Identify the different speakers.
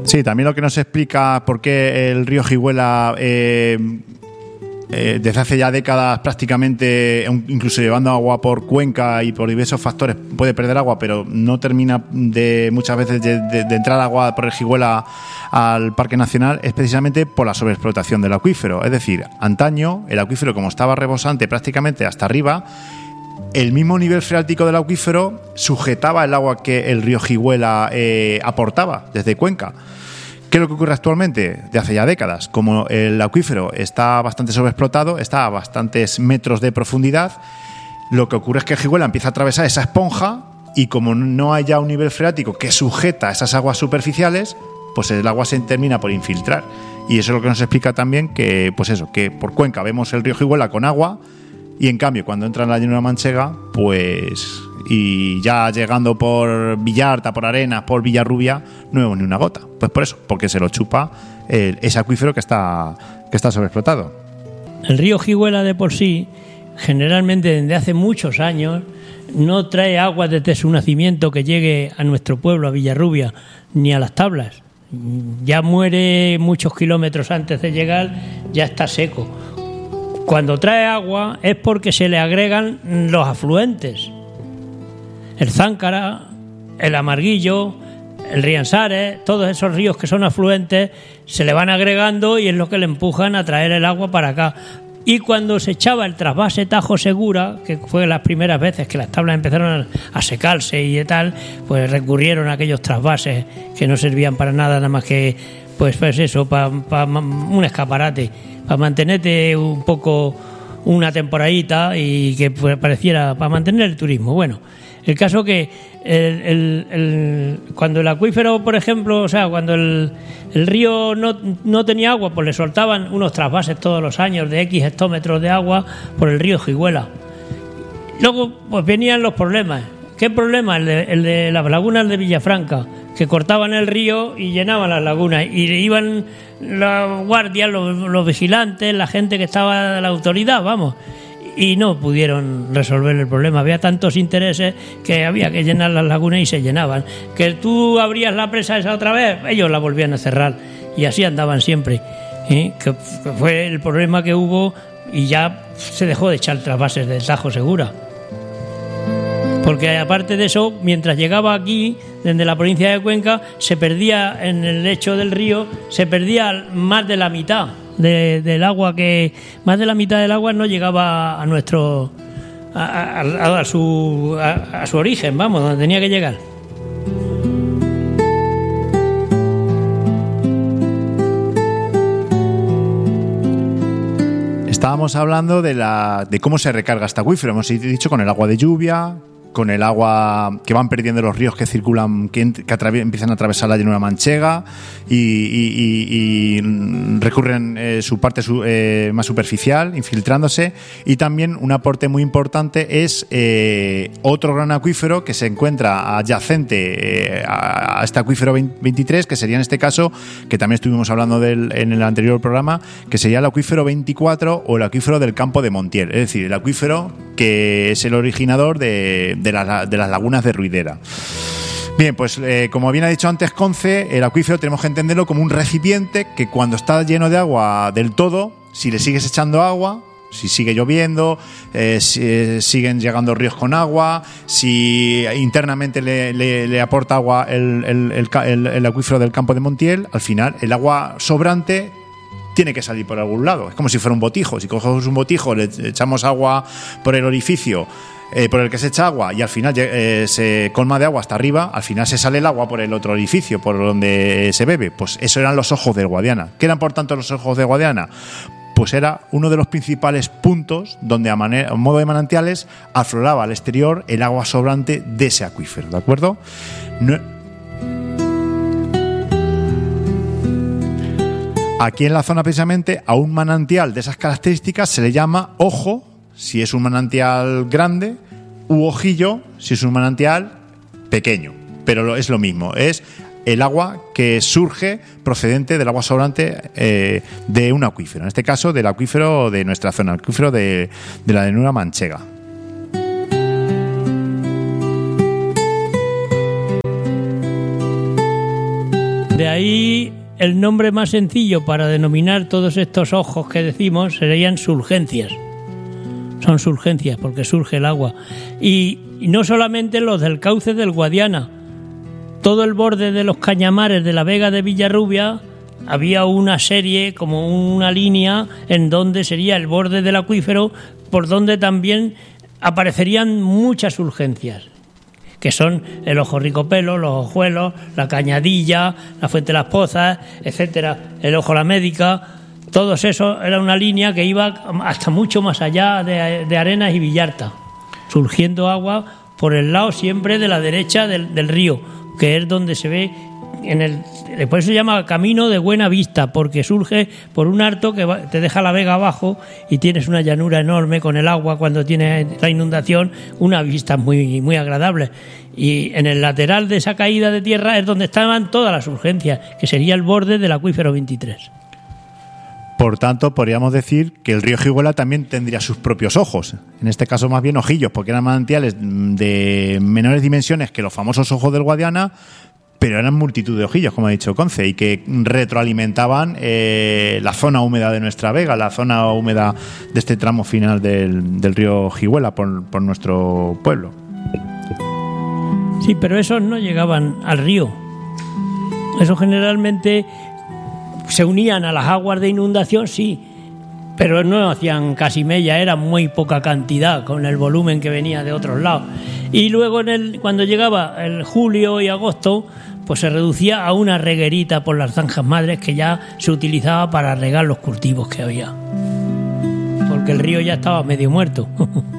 Speaker 1: Sí, también lo que nos explica por qué el río Jiguela desde hace ya décadas prácticamente, incluso llevando agua por cuenca y por diversos factores, puede perder agua, pero no termina muchas veces de entrar agua por el Jiguela al Parque Nacional, es precisamente por la sobreexplotación del acuífero. Es decir, antaño el acuífero, como estaba rebosante prácticamente hasta arriba, el mismo nivel freático del acuífero sujetaba el agua que el río Jiguela aportaba desde Cuenca. ¿Qué es lo que ocurre actualmente? De hace ya décadas. Como el acuífero está bastante sobreexplotado, está a bastantes metros de profundidad, lo que ocurre es que el Jiguela empieza a atravesar esa esponja y como no hay ya un nivel freático que sujeta esas aguas superficiales, pues el agua se termina por infiltrar. Y eso es lo que nos explica también que, pues eso, que por Cuenca vemos el río Jiguela con agua y en cambio cuando entra en la llanura manchega, pues... y ya llegando por Villarta, por Arenas, por Villarrubia, no vemos ni una gota. Pues por eso, porque se lo chupa ese acuífero que está sobreexplotado.
Speaker 2: El río Jiguela de por sí, generalmente desde hace muchos años, no trae agua desde su nacimiento que llegue a nuestro pueblo, a Villarrubia, ni a Las Tablas. Ya muere muchos kilómetros antes de llegar, ya está seco. Cuando trae agua es porque se le agregan los afluentes. El Záncara, el Amarguillo, el Riansares, todos esos ríos que son afluentes se le van agregando y es lo que le empujan a traer el agua para acá. Y cuando se echaba el trasvase Tajo Segura, que fue las primeras veces que las tablas empezaron a secarse y tal, pues recurrieron a aquellos trasvases que no servían para nada más que pues eso, para un escaparate, para mantenerte un poco una temporadita y que pareciera para mantener el turismo. Bueno, el caso que cuando el acuífero, por ejemplo, o sea, cuando el río no tenía agua, pues le soltaban unos trasvases todos los años de X hectómetros de agua por el río Jiguela. Luego, pues venían los problemas. ¿Qué problema? El de las lagunas de Villafranca, que cortaban el río y llenaban las lagunas. Y iban los guardias, los vigilantes, la gente que estaba de la autoridad, vamos, y no pudieron resolver el problema. Había tantos intereses que había que llenar las lagunas y se llenaban. Que tú abrías la presa esa otra vez, ellos la volvían a cerrar. Y así andaban siempre. Que fue el problema que hubo y ya se dejó de echar trasvases del Tajo Segura. Porque aparte de eso, mientras llegaba aquí, desde la provincia de Cuenca, se perdía en el lecho del río, se perdía más de la mitad del agua, que más de la mitad del agua no llegaba a nuestro a su origen, vamos, donde tenía que llegar.
Speaker 1: Estábamos hablando de cómo se recarga este acuífero. Hemos dicho con el agua de lluvia, con el agua que van perdiendo los ríos que circulan, que empiezan a atravesar la llanura manchega y recurren su parte más superficial, infiltrándose. Y también un aporte muy importante es otro gran acuífero que se encuentra adyacente a este acuífero 23, que sería en este caso, que también estuvimos hablando en el anterior programa, que sería el acuífero 24 o el acuífero del Campo de Montiel, es decir, el acuífero que es el originador de las lagunas de Ruidera. Bien, pues como bien ha dicho antes Conce, el acuífero tenemos que entenderlo como un recipiente que cuando está lleno de agua del todo, si le sigues echando agua, si sigue lloviendo, siguen llegando ríos con agua, si internamente le aporta agua el acuífero del Campo de Montiel, al final el agua sobrante tiene que salir por algún lado. Es como si fuera un botijo. Si cogemos un botijo, le echamos agua por el orificio por el que se echa agua y al final se colma de agua hasta arriba, al final se sale el agua por el otro orificio, por donde se bebe. Pues eso eran los ojos del Guadiana. ¿Qué eran por tanto los ojos del Guadiana? Pues era uno de los principales puntos donde a modo de manantiales afloraba al exterior el agua sobrante de ese acuífero, ¿de acuerdo? Aquí en la zona precisamente a un manantial de esas características se le llama ojo, si es un manantial grande, u ojillo, si es un manantial pequeño. Pero es lo mismo, es el agua que surge procedente del agua sobrante de un acuífero, en este caso del acuífero de nuestra zona, el acuífero de la llanura manchega.
Speaker 2: De ahí el nombre más sencillo para denominar todos estos ojos que decimos serían surgencias. Son surgencias porque surge el agua. Y no solamente los del cauce del Guadiana. Todo el borde de los cañamares de la Vega de Villarrubia había una serie, como una línea, en donde sería el borde del acuífero, por donde también aparecerían muchas urgencias, que son el Ojo Ricopelo, los Ojuelos, la Cañadilla, la Fuente de las Pozas, etcétera, el Ojo La Médica. Todo eso era una línea que iba hasta mucho más allá de Arenas y Villarta, surgiendo agua por el lado siempre de la derecha del río, que es donde se ve por eso se llama Camino de Buena Vista, porque surge por un arto que te deja la Vega abajo y tienes una llanura enorme con el agua cuando tienes la inundación, una vista muy, muy agradable. Y en el lateral de esa caída de tierra es donde estaban todas las urgencias, que sería el borde del acuífero 23.
Speaker 1: Por tanto, podríamos decir que el río Jiguela también tendría sus propios ojos, en este caso más bien ojillos, porque eran manantiales de menores dimensiones que los famosos ojos del Guadiana, pero eran multitud de ojillos, como ha dicho Conce, y que retroalimentaban la zona húmeda de nuestra Vega, la zona húmeda de este tramo final del río Jiguela por nuestro pueblo.
Speaker 2: Sí, pero esos no llegaban al río. Esos generalmente se unían a las aguas de inundación, sí, pero no hacían casi mella, era muy poca cantidad con el volumen que venía de otros lados. Y luego cuando llegaba el julio y agosto, pues se reducía a una reguerita por las zanjas madres que ya se utilizaba para regar los cultivos que había, porque el río ya estaba medio muerto.